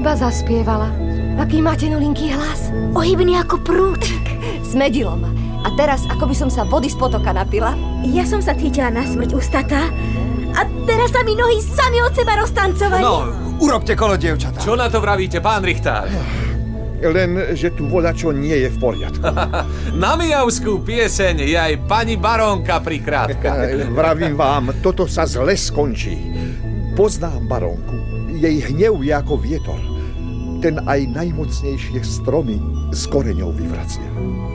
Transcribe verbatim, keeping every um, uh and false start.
iba zaspievala. Aký máte nulinký hlas? Ohybný ako prútik. Smedilo ma. A teraz, ako by som sa vody z potoka napila? Ja som sa cítila na smrť ústatá. A teraz sa mi nohy sami od seba roztancovali. No, urobte kolo, dievčatá. Čo na to vravíte, pán Richtár? Len, že tu voľačo nie je v poriadku. Na mijavskú pieseň je aj pani barónka prikrátka. Vravím vám, toto sa zle skončí. Poznám barónku. Jej hnev je ako vietor. Ten aj najmocnejšie stromy s koreňou vyvracia.